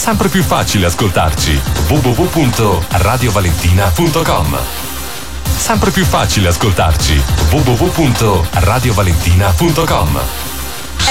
sempre più facile ascoltarci. www.radiovalentina.com. Sempre più facile ascoltarci. www.radiovalentina.com.